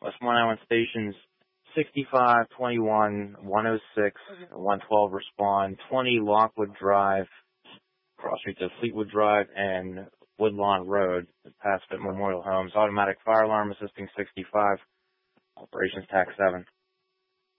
West 191 stations 65, 21, 106, 112 respond, 20 Lockwood Drive, cross streets of Fleetwood Drive and Woodlawn Road, past Fit Memorial Homes. Automatic fire alarm assisting 65, operations TAC 7.